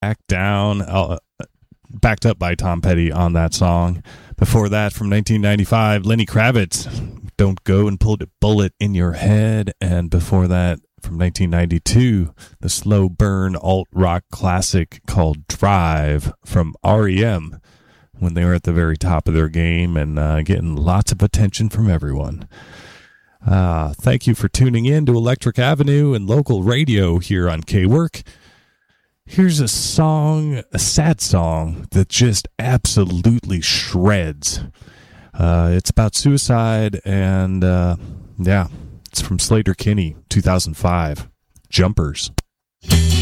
Back Down, backed up by Tom Petty on that song. Before that, from 1995, Lenny Kravitz, Don't Go and Put a Bullet in Your Head. And before that, from 1992, the slow burn alt-rock classic called Drive from REM, when they were at the very top of their game and getting lots of attention from everyone. Thank you for tuning in to Electric Avenue and local radio here on K-Work. Here's a song, a sad song, that just absolutely shreds. It's about suicide, and it's from Slater Kinney, 2005. Jumpers.